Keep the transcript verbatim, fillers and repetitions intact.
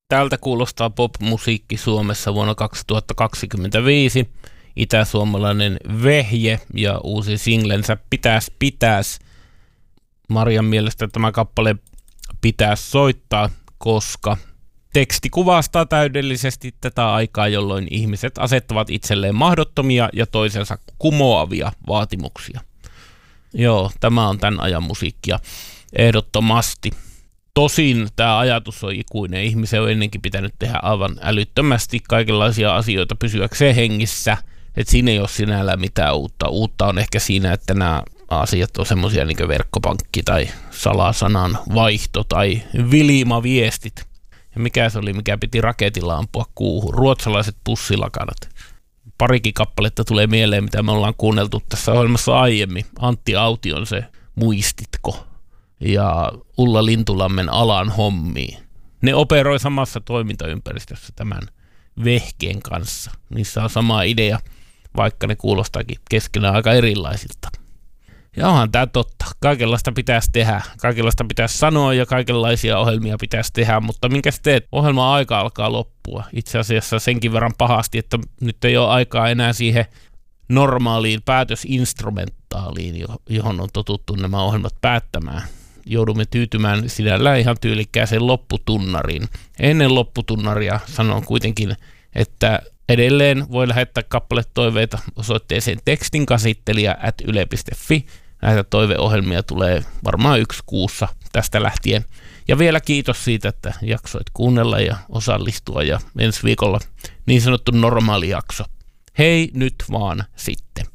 Tältä kuulostaa pop-musiikki Suomessa vuonna kaksituhattakaksikymmentäviisi. Itäsuomalainen Vehje ja uusi singlensä Pitäis pitäis. Marian mielestä tämä kappale pitäisi soittaa, koska teksti kuvastaa täydellisesti tätä aikaa, jolloin ihmiset asettavat itselleen mahdottomia ja toisensa kumoavia vaatimuksia. Joo, tämä on tämän ajan musiikkia ehdottomasti. Tosin tämä ajatus on ikuinen. Ihmisen on ennenkin pitänyt tehdä aivan älyttömästi kaikenlaisia asioita pysyäkseen hengissä. Että siinä ei ole sinällään mitään uutta. Uutta on ehkä siinä, että nämä asiat on semmoisia niin kuin verkkopankki tai salasanan vaihto tai vilimaviestit. Ja mikä se oli, mikä piti raketilla ampua kuuhun? Ruotsalaiset pussilakanat. Parikin kappaletta tulee mieleen, mitä me ollaan kuunneltu tässä ohjelmassa aiemmin. Antti Aution se Muistitko ja Ulla Lintulammen Alan hommia. Ne operoi samassa toimintaympäristössä tämän vehkeen kanssa. Niissä on sama idea, vaikka ne kuulostaakin keskenään aika erilaisilta. Ja onhan tämä totta. Kaikenlaista pitäisi tehdä. Kaikenlaista pitäisi sanoa ja kaikenlaisia ohjelmia pitäisi tehdä, mutta minkäs teet? Ohjelman aika alkaa loppua. Itse asiassa senkin verran pahasti, että nyt ei ole aikaa enää siihen normaaliin päätösinstrumentaaliin, johon on totuttu nämä ohjelmat päättämään. Joudumme tyytymään sinällään ihan tyylikkääseen lopputunnariin. Ennen lopputunnaria sanon kuitenkin, että edelleen voi lähettää kappaletoiveita osoitteeseen tekstinkäsittelijä at yle piste fi. Näitä toiveohjelmia tulee varmaan yksi kuussa tästä lähtien. Ja vielä kiitos siitä, että jaksoit kuunnella ja osallistua. Ja ensi viikolla niin sanottu normaali jakso. Hei nyt vaan sitten.